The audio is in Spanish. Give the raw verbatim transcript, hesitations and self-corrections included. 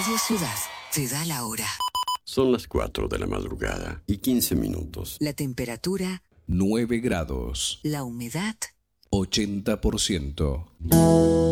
Radio Ciudad te da la hora. Son las cuatro de la madrugada y quince minutos. La temperatura, nueve grados. la humedad, ochenta por ciento.